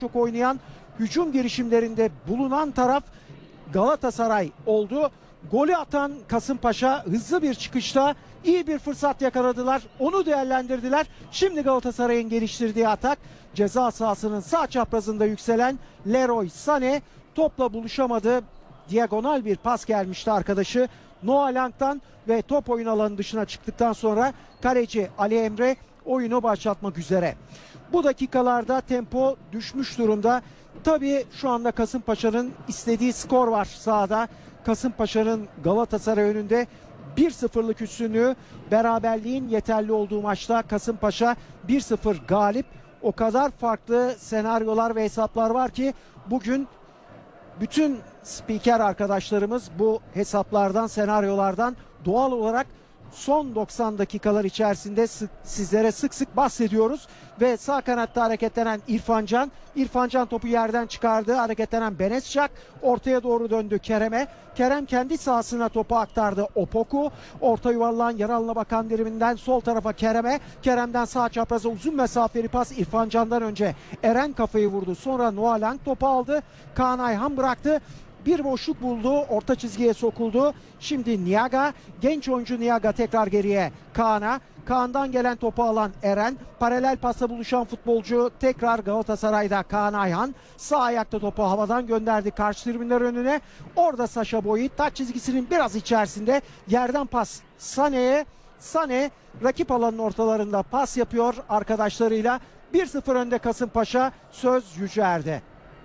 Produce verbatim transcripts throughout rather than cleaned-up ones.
çok oynayan, hücum girişimlerinde bulunan taraf Galatasaray oldu. Golü atan Kasımpaşa hızlı bir çıkışta iyi bir fırsat yakaladılar. Onu değerlendirdiler. Şimdi Galatasaray'ın geliştirdiği atak, ceza sahasının sağ çaprazında yükselen Leroy Sané topla buluşamadı. Diagonal bir pas gelmişti arkadaşı Noah Lang'dan ve top oyun alanı dışına çıktıktan sonra kaleci Ali Emre oyunu başlatmak üzere. Bu dakikalarda tempo düşmüş durumda. Tabii şu anda Kasımpaşa'nın istediği skor var sahada. Kasımpaşa'nın Galatasaray önünde bir sıfırlık üstünlüğü, beraberliğin yeterli olduğu maçta Kasımpaşa bir sıfır galip. O kadar farklı senaryolar ve hesaplar var ki bugün bütün spiker arkadaşlarımız bu hesaplardan, senaryolardan doğal olarak son doksan dakikalar içerisinde sık, sizlere sık sık bahsediyoruz. Ve sağ kanatta hareketlenen İrfan Can. İrfan Can topu yerden çıkardı. Hareketlenen Benesçak ortaya doğru döndü Kerem'e. Kerem kendi sahasına topu aktardı Opoku. Orta yuvarlağın yer alana bakan diriminden sol tarafa Kerem'e. Kerem'den sağ çapraza uzun mesafeli pas İrfan Can'dan önce Eren kafayı vurdu. Sonra Noah Lang topu aldı. Kaan Ayhan bıraktı. Bir boşluk buldu. Orta çizgiye sokuldu. Şimdi Niaga. Genç oyuncu Niaga tekrar geriye Kaan'a. Kaan'dan gelen topu alan Eren. Paralel pasla buluşan futbolcu tekrar Galatasaray'da Kaan Ayhan. Sağ ayakta topu havadan gönderdi karşı tribünler önüne. Orada Sacha Boey taç çizgisinin biraz içerisinde yerden pas Sané'ye. Sané rakip alanın ortalarında pas yapıyor arkadaşlarıyla. bir sıfır önde Kasımpaşa. Söz Yüceer'de.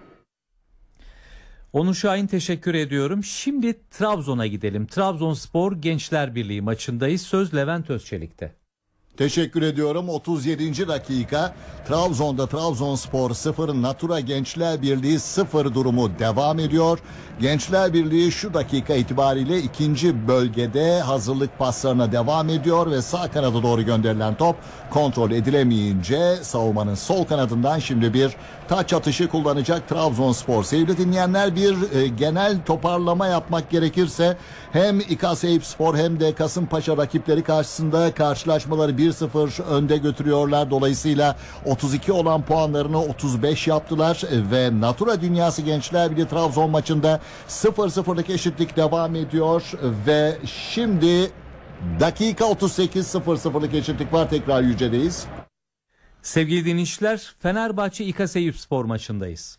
Onur Şahin, teşekkür ediyorum. Şimdi Trabzon'a gidelim. Trabzonspor Gençler Birliği maçındayız. Söz Levent Özçelik'te. Teşekkür ediyorum. otuz yedinci dakika Trabzon'da Trabzonspor sıfır, Natura Gençler Birliği sıfır durumu devam ediyor. Gençler Birliği şu dakika itibariyle ikinci bölgede hazırlık paslarına devam ediyor ve sağ kanada doğru gönderilen top kontrol edilemeyince savunmanın sol kanadından şimdi bir taç atışı kullanacak Trabzonspor. Sevgili dinleyenler, bir e, genel toparlama yapmak gerekirse hem İKA Seyipspor hem de Kasımpaşa rakipleri karşısında karşılaşmaları bir sıfır önde götürüyorlar. Dolayısıyla otuz iki olan puanlarını otuz beş yaptılar ve Natura Dünyası Gençler Birliği Trabzon maçında sıfır sıfırlık eşitlik devam ediyor ve şimdi dakika otuz sekiz, sıfır sıfırlık eşitlik var. Tekrar Yüce'deyiz. Sevgili dinleyiciler, Fenerbahçe İKA Seyipspor maçındayız.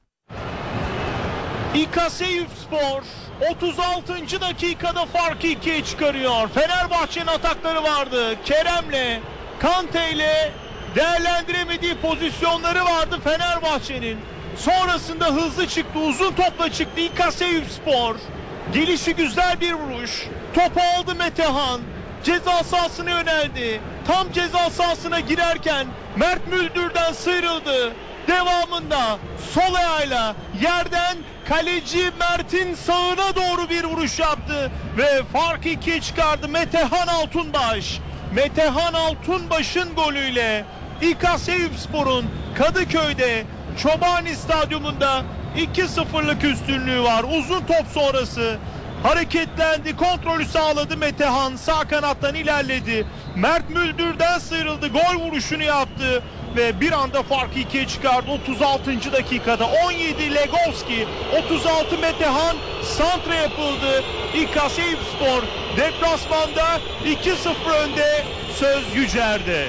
İKA Seyipspor otuz altıncı dakikada farkı ikiye çıkarıyor. Fenerbahçe'nin atakları vardı. Kerem'le, Kante'yle değerlendiremediği pozisyonları vardı Fenerbahçe'nin. Sonrasında hızlı çıktı, uzun topla çıktı İKA Seyipspor. Gelişi güzel bir vuruş. Topu aldı Metehan. Ceza sahasına yöneldi. Tam ceza sahasına girerken Mert Müldür'den sıyrıldı. Devamında sol ayağıyla yerden kaleci Mert'in sağına doğru bir vuruş yaptı ve farkı ikiye çıkardı Metehan Altunbaş. Metehan Altunbaş'ın golüyle İKA Seyipspor'un Kadıköy'de Çobani Stadyumunda iki sıfırlık üstünlüğü var. Uzun top sonrası hareketlendi, kontrolü sağladı Metehan, sağ kanattan ilerledi. Mert Müldür'den sıyrıldı, gol vuruşunu yaptı ve bir anda farkı ikiye çıkardı otuz altıncı dakikada. on yedi Legovski, otuz altı Metehan, santra yapıldı. İKA Seyipspor deplasmanda iki sıfır önde. Söz Yücer'de.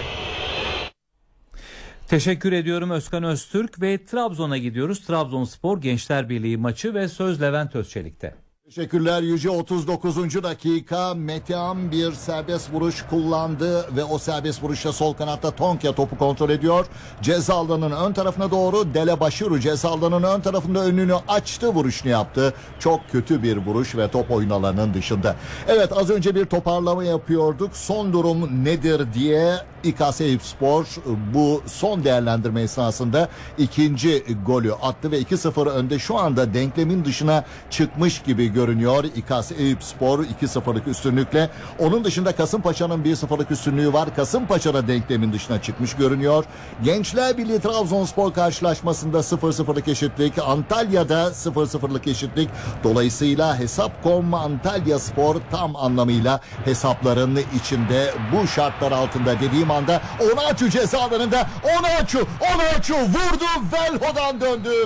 Teşekkür ediyorum Özkan Öztürk ve Trabzon'a gidiyoruz. Trabzonspor Gençler Birliği maçı ve söz Levent Özçelik'te. Teşekkürler Yüce. otuz dokuzuncu dakika Metehan bir serbest vuruş kullandı ve o serbest vuruşta sol kanatta Tonka topu kontrol ediyor. Ceza alanının ön tarafına doğru Delebaşiru ceza alanının ön tarafında önünü açtı, vuruşunu yaptı. Çok kötü bir vuruş ve top oyun alanının dışında. Evet, az önce bir toparlama yapıyorduk. Son durum nedir diye İKA Seyipspor bu son değerlendirme esnasında ikinci golü attı ve iki sıfır önde, şu anda denklemin dışına çıkmış gibi görünüyor İKA Seyipspor iki sıfırlık üstünlükle. Onun dışında Kasımpaşa'nın bir sıfırlık üstünlüğü var. Kasımpaşa da denklemin dışına çıkmış görünüyor. Gençler Birliği Trabzonspor karşılaşmasında sıfır sıfırlık eşitlik. Antalya'da sıfır sıfırlık eşitlik. Dolayısıyla hesap nokta com Antalya Spor tam anlamıyla hesapların içinde. Bu şartlar altında dediğim anda Onaçu ceza alanında Onaçu Onaçu vurdu, Velho'dan döndü.